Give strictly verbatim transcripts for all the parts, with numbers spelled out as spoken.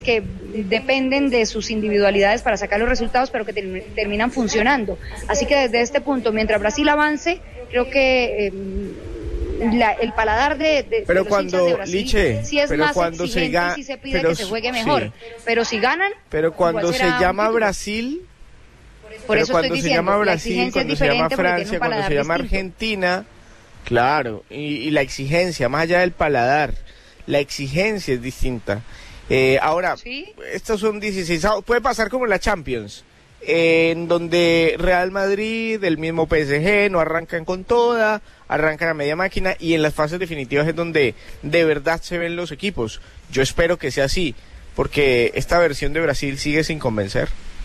que dependen de sus individualidades para sacar los resultados, pero que ter- terminan funcionando. Así que desde este punto, mientras Brasil avance, creo que eh, la, el paladar de, de, pero de los cuando, hinchas de Brasil Liche, sí es pero más cuando exigente se ga- y sí se pide pero, que se juegue mejor. sí. Pero si ganan, pero cuando se llama un Brasil, por pero eso cuando estoy se diciendo, llama la Brasil, exigencia cuando es se llama diferente porque tiene Francia, un cuando se paladar llama distinto. Argentina, claro, y, y la exigencia, más allá del paladar, la exigencia es distinta. Eh, ahora, ¿sí? Estos son dieciséis, puede pasar como en la Champions, eh, en donde Real Madrid, el mismo P S G, no arrancan con toda, arrancan a media máquina, y en las fases definitivas es donde de verdad se ven los equipos. Yo espero que sea así, porque esta versión de Brasil sigue sin convencer.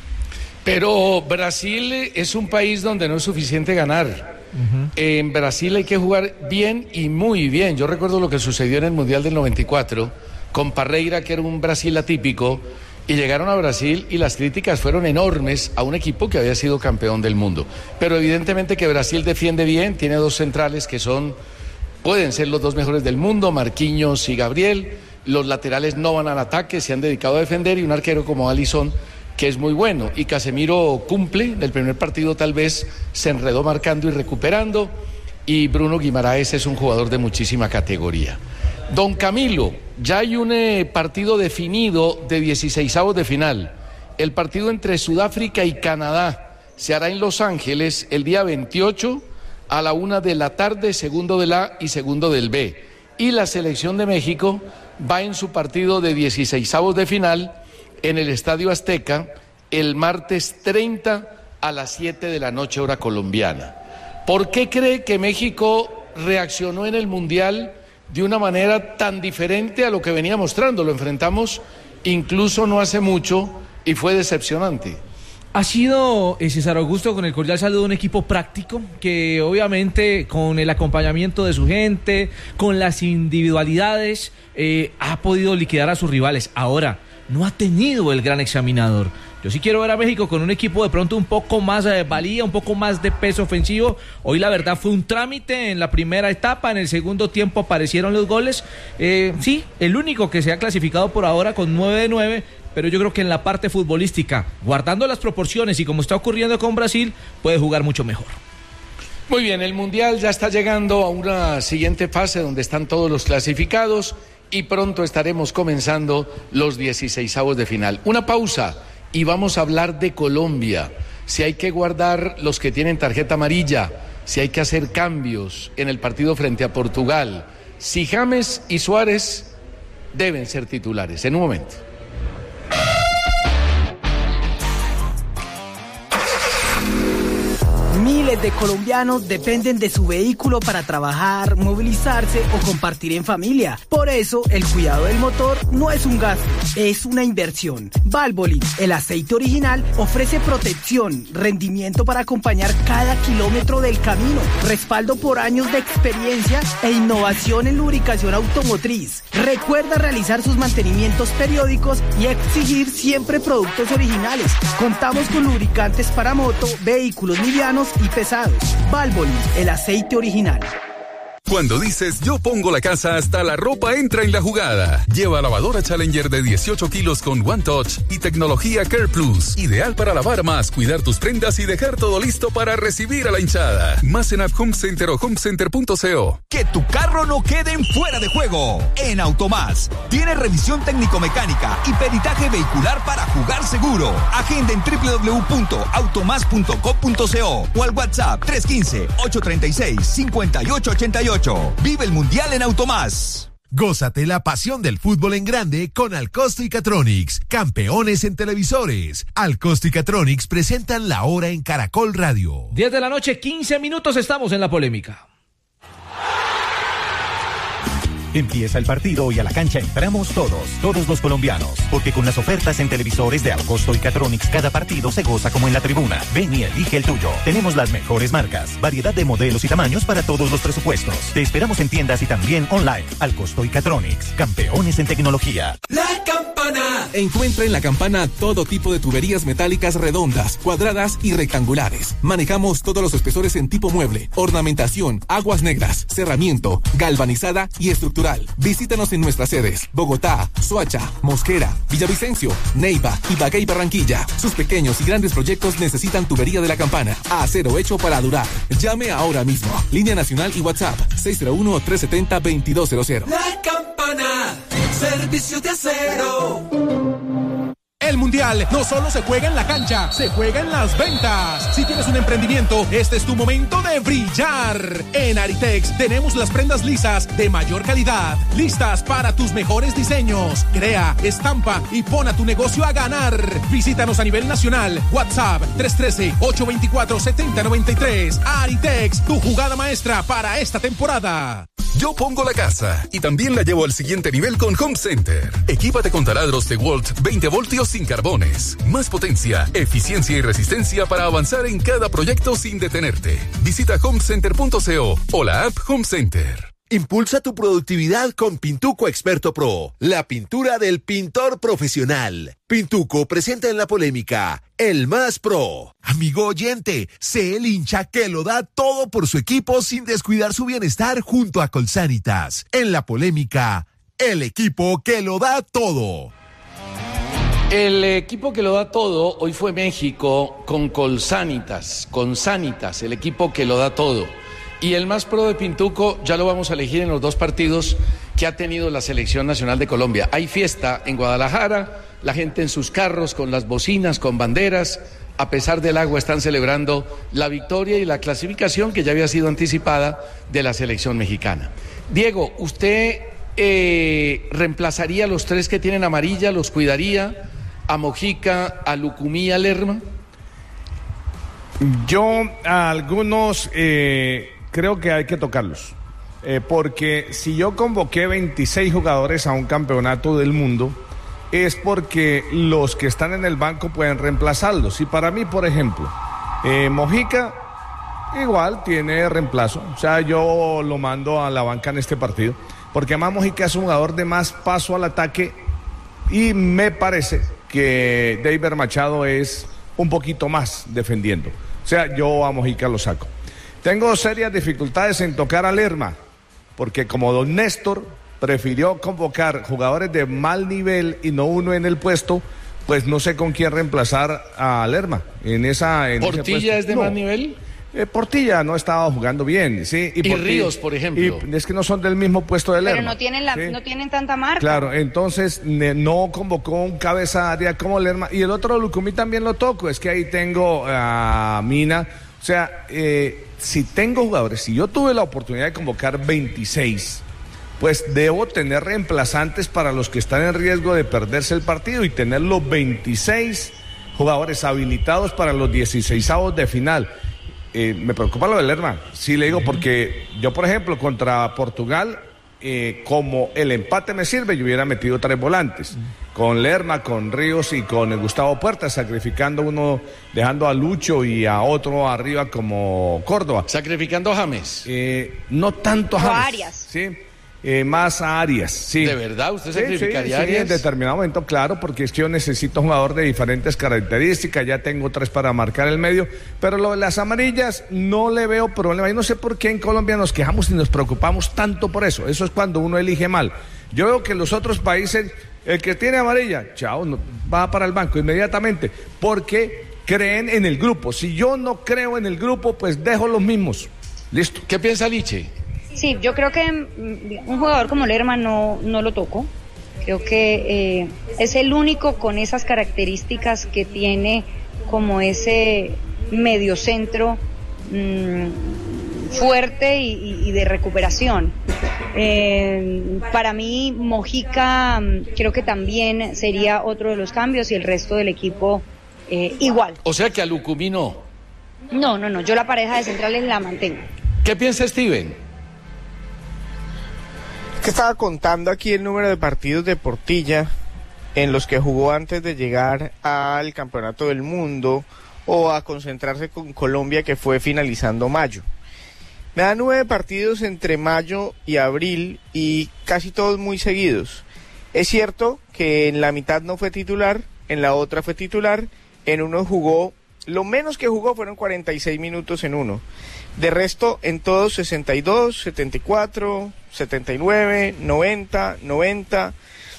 Pero Brasil es un país donde no es suficiente ganar. Uh-huh. En Brasil hay que jugar bien y muy bien. Yo recuerdo lo que sucedió en el Mundial del noventa y cuatro con Parreira, que era un Brasil atípico, y llegaron a Brasil y las críticas fueron enormes a un equipo que había sido campeón del mundo. Pero evidentemente que Brasil defiende bien, tiene dos centrales que son, pueden ser los dos mejores del mundo, Marquinhos y Gabriel. Los laterales no van al ataque, se han dedicado a defender, y un arquero como Alisson, que es muy bueno, y Casemiro cumple. En el primer partido tal vez se enredó marcando y recuperando, y Bruno Guimaraes es un jugador de muchísima categoría. Don Camilo, ya hay un eh, partido definido de dieciseisavos de final. El partido entre Sudáfrica y Canadá se hará en Los Ángeles el día veintiocho a la una de la tarde, segundo del A y segundo del B. Y la selección de México va en su partido de dieciseisavos de final en el Estadio Azteca el martes treinta a las siete de la noche, hora colombiana. ¿Por qué cree que México reaccionó en el Mundial de una manera tan diferente a lo que venía mostrando? Lo enfrentamos incluso no hace mucho y fue decepcionante. Ha sido, eh, César Augusto, con el cordial saludo, un equipo práctico que obviamente con el acompañamiento de su gente, con las individualidades, eh, ha podido liquidar a sus rivales. Ahora, no ha tenido el gran examinador. Yo sí quiero ver a México con un equipo de pronto un poco más de valía, un poco más de peso ofensivo. Hoy la verdad fue un trámite en la primera etapa, en el segundo tiempo aparecieron los goles. Eh, sí, el único que se ha clasificado por ahora con nueve de nueve, pero yo creo que en la parte futbolística, guardando las proporciones y como está ocurriendo con Brasil, puede jugar mucho mejor. Muy bien, el Mundial ya está llegando a una siguiente fase donde están todos los clasificados y pronto estaremos comenzando los dieciseisavos de final. Una pausa y vamos a hablar de Colombia, si hay que guardar los que tienen tarjeta amarilla, si hay que hacer cambios en el partido frente a Portugal, si James y Suárez deben ser titulares. En un momento. Miles de colombianos dependen de su vehículo para trabajar, movilizarse o compartir en familia. Por eso, el cuidado del motor no es un gasto, es una inversión. Valvoline, el aceite original, ofrece protección, rendimiento para acompañar cada kilómetro del camino, respaldo por años de experiencia e innovación en lubricación automotriz. Recuerda realizar sus mantenimientos periódicos y exigir siempre productos originales. Contamos con lubricantes para moto, vehículos livianos y pesados. Valvoline, el aceite original. Cuando dices yo pongo la casa, hasta la ropa entra en la jugada. Lleva lavadora Challenger de dieciocho kilos con One Touch y tecnología Care Plus. Ideal para lavar más, cuidar tus prendas y dejar todo listo para recibir a la hinchada. Más en App Home Center o homecenter punto co. Que tu carro no quede en fuera de juego. En Automás tiene revisión técnico-mecánica y peritaje vehicular para jugar seguro. Agenda en doble u doble u doble u punto automás punto com punto co o al WhatsApp tres uno cinco, ocho tres seis, cinco ocho ocho ocho. Vive el Mundial en Automás. Gózate la pasión del fútbol en grande con Alcosto y Catronics, campeones en televisores. Alcosto y Catronics presentan La Hora en Caracol Radio. diez de la noche, quince minutos, estamos en la polémica. Empieza el partido y a la cancha entramos todos, todos los colombianos, porque con las ofertas en televisores de Alcosto y Catronics cada partido se goza como en la tribuna. Ven y elige el tuyo. Tenemos las mejores marcas, variedad de modelos y tamaños para todos los presupuestos. Te esperamos en tiendas y también online. Alcosto y Catronics, campeones en tecnología. La Campana. Encuentra en La Campana todo tipo de tuberías metálicas redondas, cuadradas y rectangulares. Manejamos todos los espesores en tipo mueble, ornamentación, aguas negras, cerramiento, galvanizada y estructura natural. Visítanos en nuestras sedes: Bogotá, Soacha, Mosquera, Villavicencio, Neiva, Ibagué y Barranquilla. Sus pequeños y grandes proyectos necesitan tubería de la Campana. Acero hecho para durar. Llame ahora mismo. Línea nacional y WhatsApp seis cero uno, tres siete cero, dos cero cero. La Campana, servicio de acero. El Mundial no solo se juega en la cancha, se juega en las ventas. Si tienes un emprendimiento, este es tu momento de brillar. En Aritex tenemos las prendas lisas de mayor calidad, listas para tus mejores diseños. Crea, estampa y pon a tu negocio a ganar. Visítanos a nivel nacional. WhatsApp tres uno tres, ocho dos cuatro, siete cero nueve tres. Aritex, tu jugada maestra para esta temporada. Yo pongo la casa y también la llevo al siguiente nivel con Home Center. Equípate con taladros DeWalt veinte voltios sin carbones. Más potencia, eficiencia y resistencia para avanzar en cada proyecto sin detenerte. Visita home center punto co o la app Home Center. Impulsa tu productividad con Pintuco Experto Pro, la pintura del pintor profesional. Pintuco presenta en la polémica el más pro. Amigo oyente, sé el hincha que lo da todo por su equipo sin descuidar su bienestar junto a Colsanitas. En la polémica, el equipo que lo da todo. El equipo que lo da todo hoy fue México con Colsanitas, con Sanitas, el equipo que lo da todo. Y el más pro de Pintuco ya lo vamos a elegir en los dos partidos que ha tenido la Selección Nacional de Colombia. Hay fiesta en Guadalajara, la gente en sus carros, con las bocinas, con banderas. A pesar del agua están celebrando la victoria y la clasificación que ya había sido anticipada de la selección mexicana. Diego, ¿usted eh, reemplazaría a los tres que tienen amarilla, los cuidaría? ¿A Mojica, a Lucumí, a Lerma? Yo a algunos... Eh... creo que hay que tocarlos, eh, porque si yo convoqué veintiséis jugadores a un campeonato del mundo, es porque los que están en el banco pueden reemplazarlos. Y para mí, por ejemplo, eh, Mojica igual tiene reemplazo, o sea, yo lo mando a la banca en este partido, porque además Mojica es un jugador de más paso al ataque y me parece que David Machado es un poquito más defendiendo. O sea, yo a Mojica lo saco. Tengo serias dificultades en tocar a Lerma, porque como don Néstor prefirió convocar jugadores de mal nivel y no uno en el puesto, pues no sé con quién reemplazar a Lerma. En esa, en ¿Portilla es de no. más nivel? Eh, Portilla no estaba jugando bien, ¿sí? Y, y Portilla, Ríos, por ejemplo. Y es que no son del mismo puesto de Lerma. Pero no tienen, la, ¿sí? no tienen tanta marca. Claro, entonces ne, no convocó un cabeza área como Lerma. Y el otro Lucumí también lo toco, es que ahí tengo a uh, Mina. O sea, eh, si tengo jugadores, si yo tuve la oportunidad de convocar veintiséis, pues debo tener reemplazantes para los que están en riesgo de perderse el partido y tener los veintiséis jugadores habilitados para los dieciseisavos de final. Eh, me preocupa lo de Lerma, sí le digo, porque yo, por ejemplo, contra Portugal, eh, como el empate me sirve, yo hubiera metido tres volantes, con Lerma, con Ríos y con Gustavo Puerta, sacrificando uno, dejando a Lucho y a otro arriba como Córdoba. ¿Sacrificando a James? Eh, no tanto a James. O a Arias. Sí. Eh, más a Arias, sí. ¿De verdad usted sí, sacrificaría sí, a Arias? Sí, en determinado momento, claro, porque es que yo necesito un jugador de diferentes características, ya tengo tres para marcar el medio, pero lo de las amarillas no le veo problema. Yo no sé por qué en Colombia nos quejamos y nos preocupamos tanto por eso. Eso es cuando uno elige mal. Yo veo que los otros países, el que tiene amarilla, chao, no, va para el banco inmediatamente, porque creen en el grupo. Si yo no creo en el grupo, pues dejo los mismos. Listo. ¿Qué piensa Liche? Sí, yo creo que un jugador como Lerma no, no lo toco. Creo que eh, es el único con esas características que tiene como ese mediocentro mmm, fuerte y, y de recuperación. Eh, para mí, Mojica creo que también sería otro de los cambios y el resto del equipo eh, igual. O sea que a Lucumí no. No, no, no, yo la pareja de centrales la mantengo. ¿Qué piensa Steven? Que estaba contando aquí el número de partidos de Portilla en los que jugó antes de llegar al Campeonato del Mundo o a concentrarse con Colombia, que fue finalizando mayo. Me da nueve partidos entre mayo y abril y casi todos muy seguidos. Es cierto que en la mitad no fue titular, en la otra fue titular, en uno jugó, lo menos que jugó fueron cuarenta y seis minutos en uno. De resto, en todos sesenta y dos, setenta y cuatro, setenta y nueve, noventa, noventa.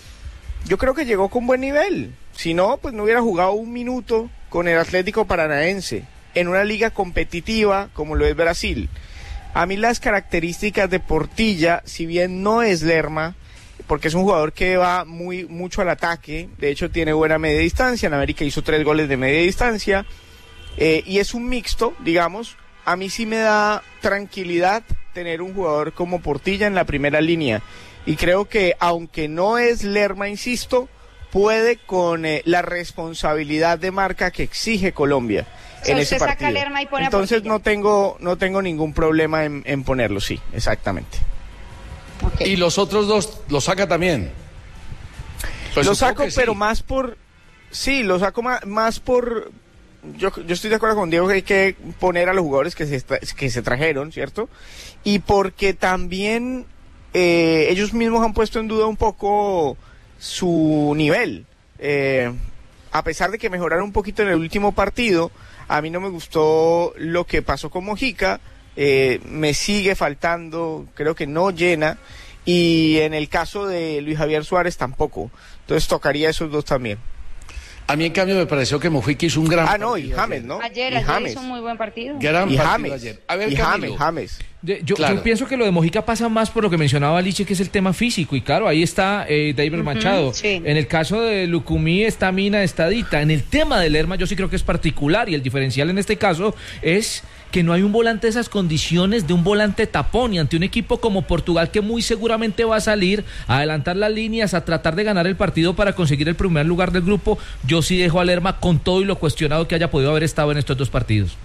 Yo creo que llegó con buen nivel. Si no, pues no hubiera jugado un minuto con el Atlético Paranaense en una liga competitiva como lo es Brasil. A mí las características de Portilla, si bien no es Lerma, porque es un jugador que va muy mucho al ataque, de hecho tiene buena media distancia, en América hizo tres goles de media distancia, eh, y es un mixto, digamos. A mí sí me da tranquilidad tener un jugador como Portilla en la primera línea, y creo que aunque no es Lerma, insisto, puede con eh, la responsabilidad de marca que exige Colombia en ese partido. Lerma y pone Entonces no tengo no tengo ningún problema en, en ponerlo, sí, exactamente. Okay. Y los otros dos los saca también. Pues lo saco, pero sí. más por sí, lo saco más, más por yo yo estoy de acuerdo con Diego que hay que poner a los jugadores que se que se trajeron, ¿cierto? Y porque también eh, ellos mismos han puesto en duda un poco su nivel, eh, a pesar de que mejoraron un poquito en el último partido. A mí no me gustó lo que pasó con Mojica, eh, me sigue faltando, creo que no llena, y en el caso de Luis Javier Suárez tampoco, entonces tocaría esos dos también. A mí en cambio me pareció que Mojica hizo un gran ah, partido. Ah, no, y James, ¿no? Ayer, y ayer James. hizo un muy buen partido. Gran y partido James. ayer. A ver, y Camilo. James, James. Yo, claro. yo pienso que lo de Mojica pasa más por lo que mencionaba Liche, que es el tema físico, y claro, ahí está eh, David uh-huh, Machado. Sí. En el caso de Lucumí está Mina, está Dita. En el tema de Lerma yo sí creo que es particular, y el diferencial en este caso es que no hay un volante de esas condiciones, de un volante tapón, y ante un equipo como Portugal que muy seguramente va a salir a adelantar las líneas, a tratar de ganar el partido para conseguir el primer lugar del grupo, yo sí dejo a Lerma con todo y lo cuestionado que haya podido haber estado en estos dos partidos.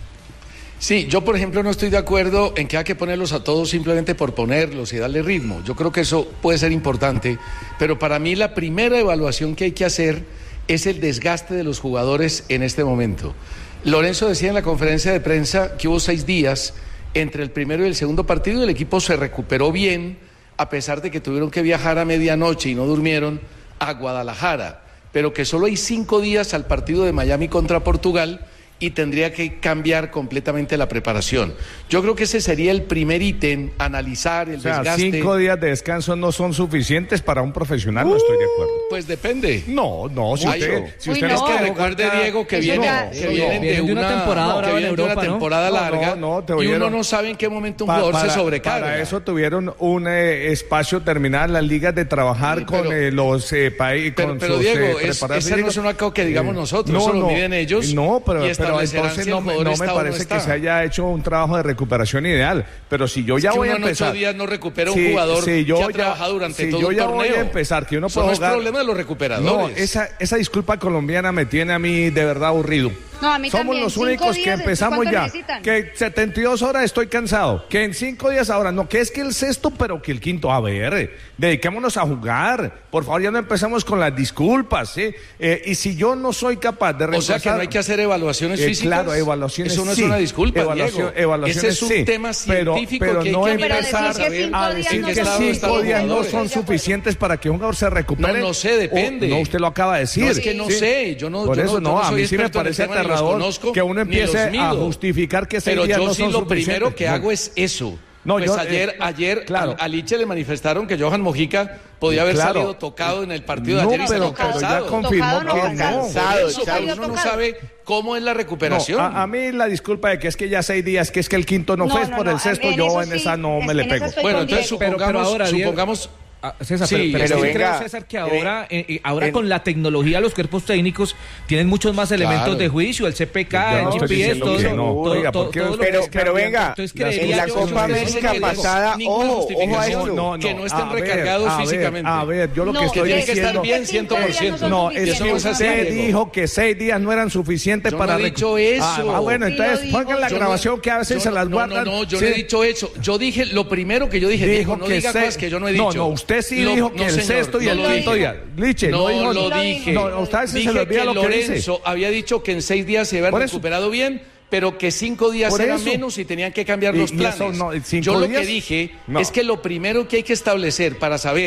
Sí, yo por ejemplo no estoy de acuerdo en que hay que ponerlos a todos simplemente por ponerlos y darle ritmo. Yo creo que eso puede ser importante, pero para mí la primera evaluación que hay que hacer es el desgaste de los jugadores en este momento. Lorenzo decía en la conferencia de prensa que hubo seis días entre el primero y el segundo partido y el equipo se recuperó bien, a pesar de que tuvieron que viajar a medianoche y no durmieron a Guadalajara, pero que solo hay cinco días al partido de Miami contra Portugal y tendría que cambiar completamente la preparación. Yo creo que ese sería el primer ítem, analizar el o sea, desgaste. Cinco días de descanso no son suficientes para un profesional, uh, no estoy de acuerdo. Pues depende. No, no, si Ay, usted... Si Uy, usted no. es que recuerde, Diego, que viene, ya, que vienen no, de, una, una temporada, no, que vienen de una temporada ¿no? larga, no, no, y uno no sabe en qué momento un pa, jugador para, se sobrecarga. Para eso tuvieron un eh, espacio terminal las ligas de trabajar sí, pero, con eh, los eh, países... Pero, pero sus, Diego, eh, es, esa no es una cosa que digamos nosotros, no, eso no, lo miden ellos. No, pero, y pero entonces no, no me parece que se haya hecho un trabajo de recuperación ideal, pero si yo ya es que voy uno a empezar... en ocho días no recupera un si, jugador si yo que ha ya, trabajado durante si todo yo un ya torneo. Voy a empezar, que uno puede no jugar... es problema de los recuperadores. No, esa, esa disculpa colombiana me tiene a mí de verdad aburrido. No, a mí Somos también. los únicos que empezamos ya. Necesitan? Que setenta y dos horas estoy cansado. Que en cinco días ahora, no, que es que el sexto, pero que el quinto. A ver, dediquémonos a jugar. Por favor, ya no empezamos con las disculpas, ¿sí? Eh, y si yo no soy capaz de reemplazar... O sea, que no hay que hacer evaluaciones eh, físicas. Claro, evaluaciones Eso no sí. es una disculpa, Evaluación, Diego. evaluaciones Ese es un sí, tema científico pero, pero que hay no que empezar a decir que estado cinco días no jugadores. son suficientes para que un jugador se recupere. No, no sé, depende. O, no, usted lo acaba de decir. No, es que no ¿sí? sé. Yo no, Por yo eso no, no, no a soy mí sí me parece aterrador que uno empiece a justificar que seis pero días yo no sí son lo suficientes. primero que no. hago es eso. No, pues yo, ayer, eh, ayer claro. a Liche le manifestaron que Johan Mojica podía haber claro. salido tocado en el partido de no, ayer y pero, salió pero cansado. ya confirmó tocado, que no, no. Cansado, Eso, cansado. uno no sabe cómo es la recuperación. No, a, a mí la disculpa de que es que ya seis días, que es que el quinto no, no fue no, por no, el sexto, en yo en en esa no sí, me le en pego. Bueno, entonces supongamos, pero, pero ahora, supongamos Ah, César, sí, pero, pero, pero es que venga, creo, César, que ahora, eh, eh, ahora en, con la tecnología los cuerpos técnicos tienen muchos más elementos claro. de juicio, el C P K, el no, G P S, todo, que todo, no. todo, Oiga, todo, ¿por qué todo usted pero, lo que pero venga, entonces, en la yo, Copa América pasada, ojo, ojo a esto. No, no, que no estén a ver, recargados a ver, físicamente. A ver, yo lo no, que estoy tiene diciendo... que estar bien cien por ciento. No, es que usted dijo que seis días no eran suficientes yo para... no he dicho eso. Ah, bueno, sí entonces pongan la yo grabación no, que a veces se las no, guardan. No, no, yo sí. no he dicho eso. Yo dije, lo primero que yo dije, dijo, no diga cosas que yo no he dicho. No, no, usted sí lo, dijo que no, el señor, sexto y no el quinto día. Liche, no lo dijo. lo dije. No, a usted se dije le olvida que lo que Lorenzo dice. había dicho que en seis días se había recuperado bien, pero que cinco días Por era eso. menos y tenían que cambiar Y- los y planes. eso no, ¿cinco yo lo días? que dije No. es que lo primero que hay que establecer para saber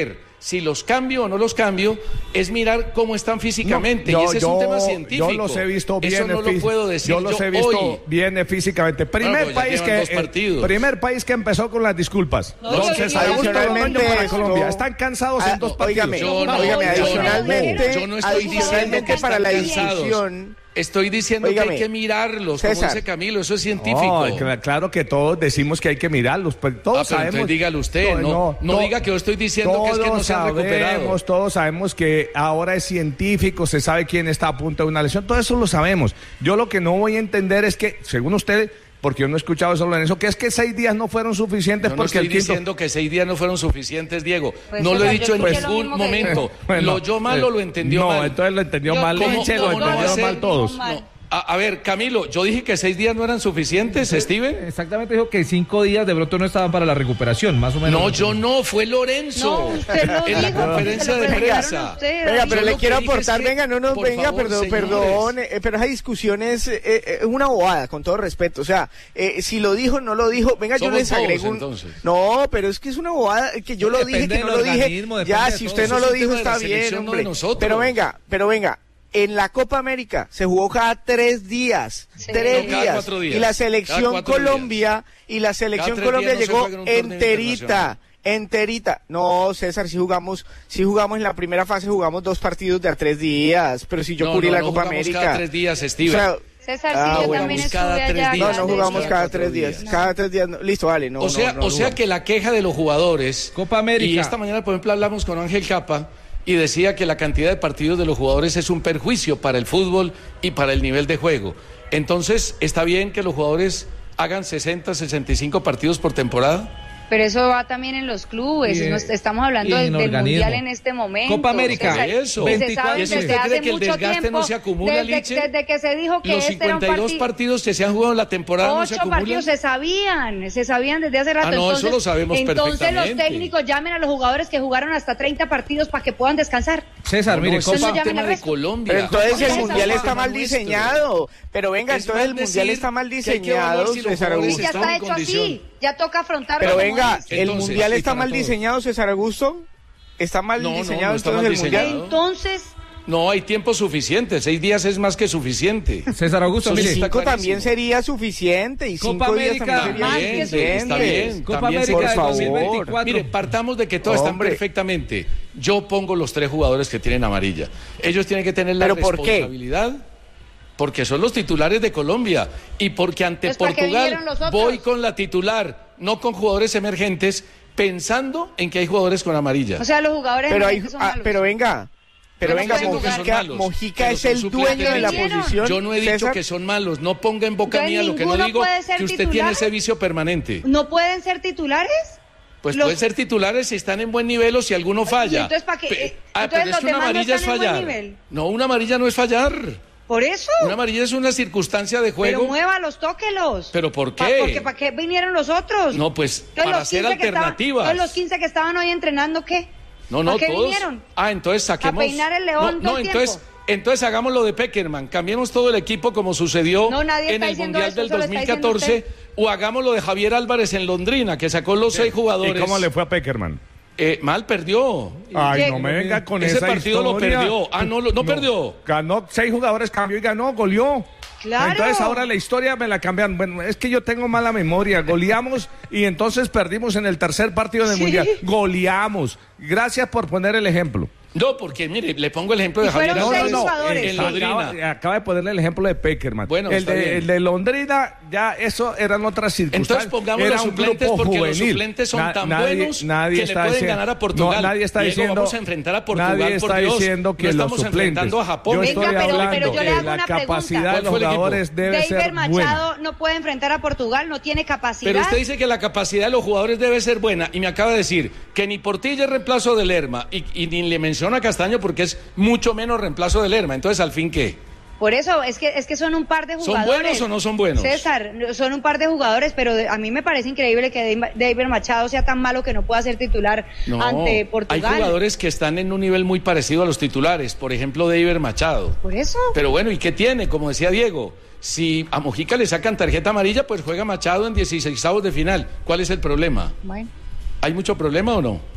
si los cambio o no los cambio, es mirar cómo están físicamente. No, yo, y ese yo, es un tema científico. Yo los he visto bien. Eso no lo puedo decir yo los yo he visto hoy. bien físicamente. Primer, bueno, pues país que, eh, primer país que empezó con las disculpas. No, Entonces, adicionalmente, para Colombia. Están cansados ah, en dos partidos. Óigame, yo no, óigame, adicionalmente, yo no estoy diciendo que para la discusión. Estoy diciendo Óigame, que hay que mirarlos, César. Como dice Camilo, eso es científico. No, claro que todos decimos que hay que mirarlos, pues todos ah, pero sabemos. Entonces dígalo usted, no, no, no, no diga que yo estoy diciendo que es que no se han recuperado. Todos sabemos que ahora es científico, se sabe quién está a punto de una lesión, todo eso lo sabemos. Yo lo que no voy a entender es que, según usted, porque yo no he escuchado eso, Lorenzo, que es que seis días no fueron suficientes. Yo no porque estoy el quinto... diciendo que seis días no fueron suficientes, Diego. Pues no lo he dicho en ningún momento. Bueno, lo yo mal o lo entendió no, mal. No, entonces lo entendió yo, mal, Leche, lo entendieron mal todos. No. A, a ver, Camilo, yo dije que seis días no eran suficientes, Steven. Exactamente, dijo que cinco días de pronto no estaban para la recuperación, más o menos. No, yo no, fue Lorenzo. No, usted lo en dijo, la conferencia de prensa. Usted, venga, pero le quiero aportar, que, venga, no nos venga, favor, perdón, señores. perdón, eh, pero esa discusión es eh, eh, una bobada, con todo respeto. O sea, eh, si lo dijo, no lo dijo, venga, Somos yo les agrego todos, un... Entonces. No, pero es que es una bobada, que yo lo dije, que no lo dije. Ya, si usted no lo dijo, está bien, hombre. Pero venga, pero venga. En la Copa América se jugó cada tres días, sí. tres no, días. días, y la selección Colombia, días. y la selección Colombia no llegó enterita, enterita. No, César, si jugamos, si jugamos en la primera fase jugamos dos partidos de a tres días, pero si yo no, cubrí no, la no Copa América. Cada tres días, Steven. O sea, César, ah, sí, yo bueno, también estuve cada allá. tres días. No, no jugamos cada, cada tres días. días. Cada tres días. No. Listo, vale. No, o sea, no, no, o sea no. que la queja de los jugadores. Copa América. Y esta mañana, por ejemplo, hablamos con Ángel Capa y decía que la cantidad de partidos de los jugadores es un perjuicio para el fútbol y para el nivel de juego. Entonces, ¿está bien que los jugadores hagan sesenta, sesenta y cinco partidos por temporada? Pero eso va también en los clubes, en, Nos, estamos hablando del, del Mundial en este momento. Copa América, César, eso. Se sabe ¿Y eso desde usted hace cree que el mucho desgaste tiempo, no se acumula, desde, Liche? desde que se dijo que Los este era un cincuenta y dos partido, partidos que se han jugado en la temporada no se acumulan. Ocho partidos se sabían, se sabían desde hace rato. Ah, no, entonces, eso lo sabemos entonces perfectamente. los técnicos llamen a los jugadores que jugaron hasta treinta partidos para que puedan descansar. César, no, mire, no, Copa es un tema de Colombia. Pero entonces el Mundial es está mal diseñado. Pero venga, es entonces el Mundial está mal diseñado, si César Augusto. Ya está hecho así, ya toca afrontarlo. Pero venga, es. el Entonces, Mundial está mal todos. diseñado, César Augusto. ¿Está mal no, diseñado no, no está entonces mal el diseñado. Mundial? Entonces... No, hay tiempo suficiente. Seis días es más que suficiente. César Augusto, y mire, cinco también sería suficiente. Y Copa cinco América, días también más sería que suficiente. está bien. Copa También América por de favor. dos mil veinticuatro. Mire, partamos de que todos Hombre. están perfectamente. Yo pongo los tres jugadores que tienen amarilla. Ellos tienen que tener la ¿Pero por qué? responsabilidad. Porque son los titulares de Colombia. Y porque ante Pues, ¿para qué vinieron Portugal los otros? voy con la titular, no con jugadores emergentes, pensando en que hay jugadores con amarilla. O sea, los jugadores Pero, hay, son ah, malos. pero venga, pero Yo no venga, estoy diciendo que son Mojica, malos, Mojica pero es son el suplentes. dueño de la ¿Vinieron? posición. Yo no he dicho César. que son malos, no ponga en boca Entonces, mía lo que no ¿ninguno digo, puede ser que usted titular? tiene ese vicio permanente. ¿No pueden ser titulares? Pues Los- pueden ser titulares si están en buen nivel o si alguno falla. ¿Y entonces para qué? Pe- Eh, ah, entonces pero los es que una demás no amarilla es están en buen fallar. nivel. No, una amarilla no es fallar. ¿Por eso? Una amarilla es una circunstancia de juego. Pero muévalos, tóquelos. ¿Pero por Pa- qué? porque ¿para qué vinieron los otros? No, pues Entonces, para los hacer quince que estaban- alternativas. entonces, los quince que estaban hoy entrenando, ¿qué? No, no, ¿Para qué todos. vinieron? Ah, entonces saquemos. A peinar el león No, todo no, el entonces, tiempo. entonces hagamos lo de Peckerman. Cambiemos todo el equipo como sucedió No, nadie en está el diciendo Mundial eso, del eso lo está dos mil diciendo catorce. usted. O hagamos lo de Javier Álvarez en Londrina, que sacó los seis jugadores. ¿Y cómo le fue a Peckerman? Eh, mal perdió. Ay, Llega. no me venga con Ese esa partido lo historia. perdió. Ah, no, lo- no perdió. Ganó, seis jugadores cambió y ganó, goleó. Claro. Entonces ahora la historia me la cambian. Bueno, es que yo tengo mala memoria. Goleamos y entonces perdimos en el tercer partido del Sí. Mundial. Goleamos. Gracias por poner el ejemplo. No, porque mire, le pongo el ejemplo de Y fueron Javier seis Álvarez jugadores. en Londrina. Acaba, acaba de ponerle el ejemplo de Peckerman. Bueno, el, está de, bien. el de Londrina, ya eso eran otras circunstancias. Entonces pongamos Era los un suplentes grupo porque los juvenil. suplentes son Na- tan nadie- buenos nadie que le está pueden diciendo- ganar a Portugal. No, nadie está Diego, diciendo. vamos a enfrentar a Portugal, Nadie por está Dios. diciendo que No los estamos suplentes. enfrentando a Japón. Yo Venga, estoy pero- pero hablando yo le que hago la una capacidad pregunta. de los ¿Cuál fue el jugadores equipo? debe David ser buena. Machado no puede enfrentar a Portugal, no tiene capacidad. Pero usted dice que la capacidad de los jugadores debe ser buena y me acaba de decir que ni Portilla es reemplazo de Lerma y, y ni le menciona a Castaño porque es mucho menos reemplazo de Lerma. Entonces, ¿al fin qué? Por eso, es que, es que son un par de ¿Son jugadores. buenos o no son buenos? César, son un par de jugadores, pero de- a mí me parece increíble que David Machado sea tan malo que no pueda ser titular No, ante Portugal. hay jugadores que están en un nivel muy parecido a los titulares. Por ejemplo, David Machado. Por eso. Pero bueno, ¿y qué tiene? Como decía Diego, si a Mojica le sacan tarjeta amarilla, pues juega Machado en dieciseisavos de final. ¿Cuál es el problema? Bueno. ¿Hay mucho problema o no?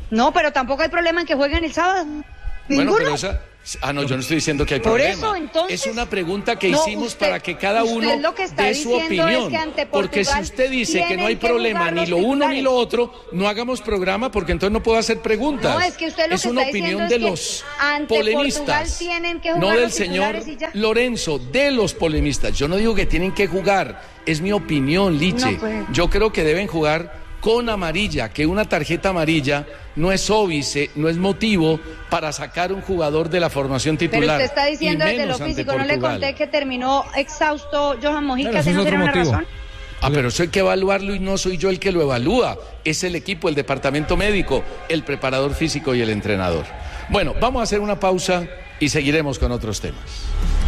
No, pero tampoco hay problema en que jueguen el sábado. Bueno, ¿Ninguno? pero esa... Ah, no, yo no estoy diciendo que hay Por problema. eso, entonces, es una pregunta que no, hicimos usted, para que cada uno lo que está dé su diciendo opinión. Es que ante porque si usted dice que no hay que problema ni lo uno ni lo otro, no hagamos programa porque entonces no puedo hacer preguntas. No, es que usted lo es que una está opinión es de que los ante polemistas. Tienen que jugar no del los señor y ya. Lorenzo, de los polemistas. Yo no digo que tienen que jugar, es mi opinión, Liche. No, pues. Yo creo que deben jugar con amarilla, que una tarjeta amarilla no es óbice, no es motivo para sacar un jugador de la formación titular. Pero usted está diciendo desde lo físico, no le conté que terminó exhausto Johan Mojica, si no tiene una razón. Ah, pero eso hay que evaluarlo y no soy yo el que lo evalúa. Es el equipo, el departamento médico, el preparador físico y el entrenador. Bueno, vamos a hacer una pausa y seguiremos con otros temas.